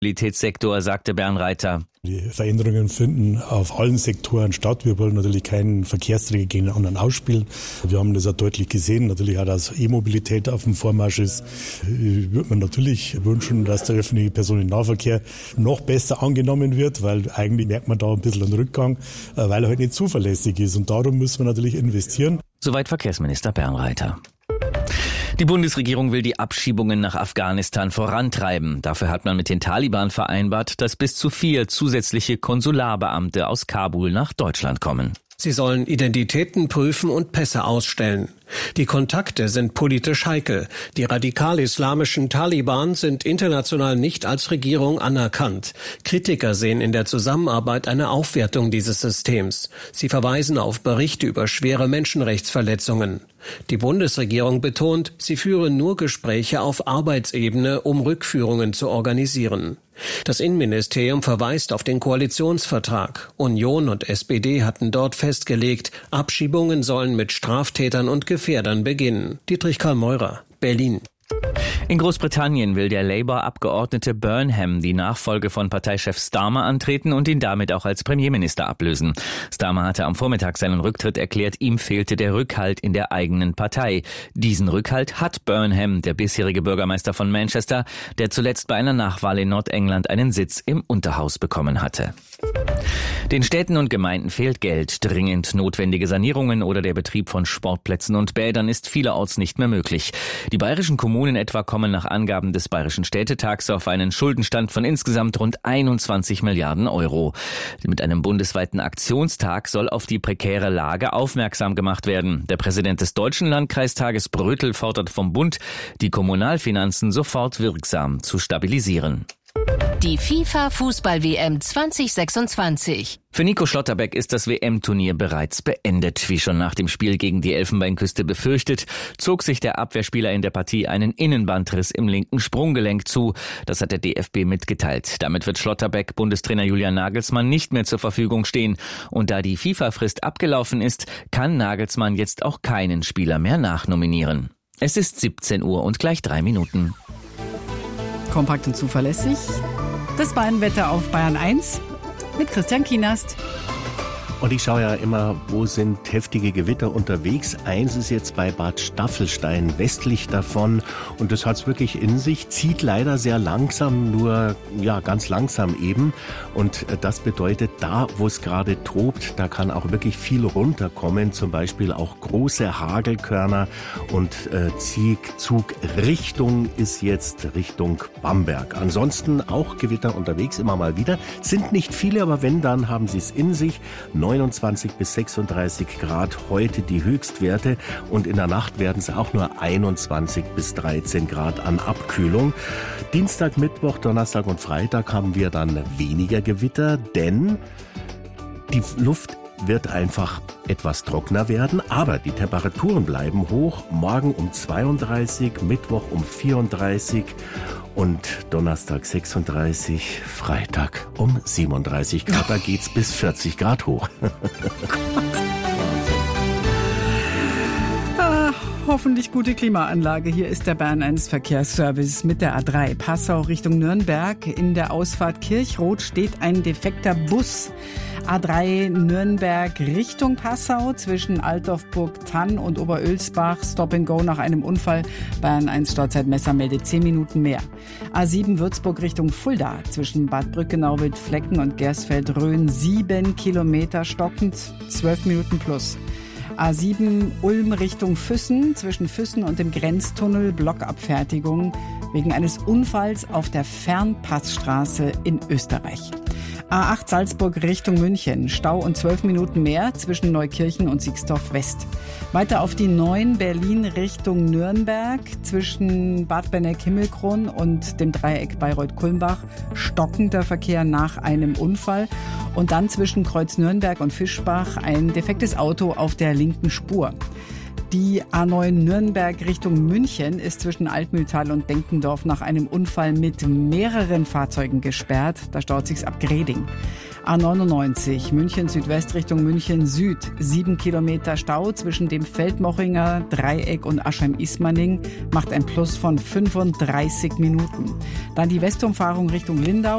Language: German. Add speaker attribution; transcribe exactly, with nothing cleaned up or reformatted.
Speaker 1: Mobilitätssektor, sagte Bernreiter.
Speaker 2: Die Veränderungen finden auf allen Sektoren statt. Wir wollen natürlich keinen Verkehrsträger gegen den anderen ausspielen. Wir haben das auch deutlich gesehen. Natürlich auch, dass E-Mobilität auf dem Vormarsch ist. Ich würde mir natürlich wünschen, dass der öffentliche Personennahverkehr noch besser angenommen wird, weil eigentlich merkt man da ein bisschen einen Rückgang, weil er halt nicht zuverlässig ist. Und darum müssen wir natürlich investieren.
Speaker 1: Soweit Verkehrsminister Bernreiter. Die Bundesregierung will die Abschiebungen nach Afghanistan vorantreiben. Dafür hat man mit den Taliban vereinbart, dass bis zu vier zusätzliche Konsularbeamte aus Kabul nach Deutschland kommen.
Speaker 3: Sie sollen Identitäten prüfen und Pässe ausstellen. Die Kontakte sind politisch heikel. Die radikal-islamischen Taliban sind international nicht als Regierung anerkannt. Kritiker sehen in der Zusammenarbeit eine Aufwertung dieses Systems. Sie verweisen auf Berichte über schwere Menschenrechtsverletzungen. Die Bundesregierung betont, sie führe nur Gespräche auf Arbeitsebene, um Rückführungen zu organisieren. Das Innenministerium verweist auf den Koalitionsvertrag. Union und S P D hatten dort festgelegt, Abschiebungen sollen mit Straftätern und Gefährdern beginnen. Dietrich Karl Meurer, Berlin.
Speaker 1: In Großbritannien will der Labour-Abgeordnete Burnham die Nachfolge von Parteichef Starmer antreten und ihn damit auch als Premierminister ablösen. Starmer hatte am Vormittag seinen Rücktritt erklärt, ihm fehlte der Rückhalt in der eigenen Partei. Diesen Rückhalt hat Burnham, der bisherige Bürgermeister von Manchester, der zuletzt bei einer Nachwahl in Nordengland einen Sitz im Unterhaus bekommen hatte. Den Städten und Gemeinden fehlt Geld. Dringend notwendige Sanierungen oder der Betrieb von Sportplätzen und Bädern ist vielerorts nicht mehr möglich. Die bayerischen Kommunen etwa kommen nach Angaben des Bayerischen Städtetags auf einen Schuldenstand von insgesamt rund einundzwanzig Milliarden Euro. Mit einem bundesweiten Aktionstag soll auf die prekäre Lage aufmerksam gemacht werden. Der Präsident des Deutschen Landkreistages Brötel fordert vom Bund, die Kommunalfinanzen sofort wirksam zu stabilisieren.
Speaker 4: Die FIFA-Fußball-W M zwanzig sechsundzwanzig.
Speaker 1: Für Nico Schlotterbeck ist das W M-Turnier bereits beendet. Wie schon nach dem Spiel gegen die Elfenbeinküste befürchtet, zog sich der Abwehrspieler in der Partie einen Innenbandriss im linken Sprunggelenk zu. Das hat der D F B mitgeteilt. Damit wird Schlotterbeck Bundestrainer Julian Nagelsmann nicht mehr zur Verfügung stehen. Und da die FIFA-Frist abgelaufen ist, kann Nagelsmann jetzt auch keinen Spieler mehr nachnominieren. Es ist siebzehn Uhr und gleich drei Minuten.
Speaker 5: Kompakt und zuverlässig. Das Bayernwetter auf Bayern eins mit Christian Kienast.
Speaker 6: Und ich schaue ja immer, wo sind heftige Gewitter unterwegs. Eins ist jetzt bei Bad Staffelstein, westlich davon. Und das hat's wirklich in sich, zieht leider sehr langsam, nur ja ganz langsam eben. Und das bedeutet, da wo es gerade tobt, da kann auch wirklich viel runterkommen. Zum Beispiel auch große Hagelkörner. Und äh, Zugrichtung ist jetzt Richtung Bamberg. Ansonsten auch Gewitter unterwegs, immer mal wieder. Sind nicht viele, aber wenn, dann haben sie es in sich. neunundzwanzig bis sechsunddreißig Grad heute die Höchstwerte und in der Nacht werden es auch nur einundzwanzig bis dreizehn Grad an Abkühlung. Dienstag, Mittwoch, Donnerstag und Freitag haben wir dann weniger Gewitter, denn die Luft wird einfach etwas trockener werden, aber die Temperaturen bleiben hoch. Morgen um zweiunddreißig, Mittwoch um vierunddreißig und Donnerstag sechsunddreißig, Freitag um siebenunddreißig Grad. Da geht's bis vierzig Grad hoch.
Speaker 5: ah, hoffentlich gute Klimaanlage. Hier ist der Bayern eins Verkehrsservice mit der A drei. Passau Richtung Nürnberg. In der Ausfahrt Kirchroth steht ein defekter Bus. A drei Nürnberg Richtung Passau zwischen Altdorf-Burg-Thann und Oberölsbach. Stop and Go nach einem Unfall. Bayern eins Stauzeitmesser meldet zehn Minuten mehr. A sieben Würzburg Richtung Fulda zwischen Bad Brückenau, Wildflecken und Gersfeld-Rhön. sieben Kilometer stockend, zwölf Minuten plus. A sieben Ulm Richtung Füssen zwischen Füssen und dem Grenztunnel Blockabfertigung wegen eines Unfalls auf der Fernpassstraße in Österreich. A acht Salzburg Richtung München, Stau und zwölf Minuten mehr zwischen Neukirchen und Siegsdorf West. Weiter auf die neun Berlin Richtung Nürnberg zwischen Bad Benneck-Himmelkron und dem Dreieck Bayreuth-Kulmbach. Stockender Verkehr nach einem Unfall. Und dann zwischen Kreuz Nürnberg und Fischbach ein defektes Auto auf der linken Spur. Die A neun Nürnberg Richtung München ist zwischen Altmühltal und Denkendorf nach einem Unfall mit mehreren Fahrzeugen gesperrt. Da staut sich's ab Greding. A neunundneunzig München Südwest Richtung München Süd. Sieben Kilometer Stau zwischen dem Feldmochinger Dreieck und Aschheim-Ismaning macht ein Plus von fünfunddreißig Minuten. Dann die Westumfahrung Richtung Lindau.